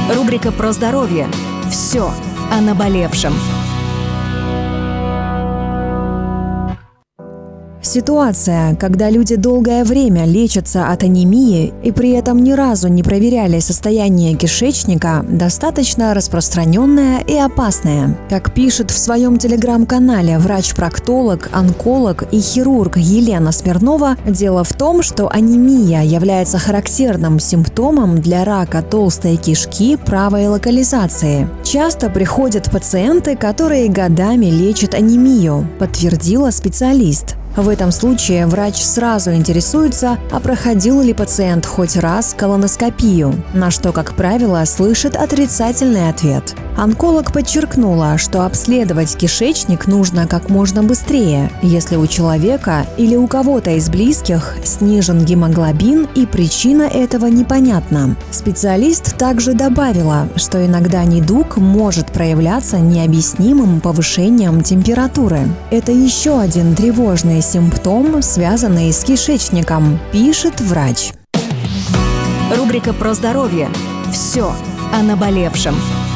Рубрика про здоровье. Все о наболевшем. Ситуация, когда люди долгое время лечатся от анемии и при этом ни разу не проверяли состояние кишечника, достаточно распространенная и опасная. Как пишет в своем телеграм-канале врач-проктолог, онколог и хирург Елена Смирнова, дело в том, что анемия является характерным симптомом для рака толстой кишки правой локализации. Часто приходят пациенты, которые годами лечат анемию, подтвердила специалист. В этом случае врач сразу интересуется, а проходил ли пациент хоть раз колоноскопию, на что, как правило, слышит отрицательный ответ. Онколог подчеркнула, что обследовать кишечник нужно как можно быстрее, если у человека или у кого-то из близких снижен гемоглобин и причина этого непонятна. Специалист также добавила, что иногда недуг может проявляться необъяснимым повышением температуры. Это еще один тревожный симптом, связанный с кишечником, пишет врач. Рубрика про здоровье. Все о наболевшем.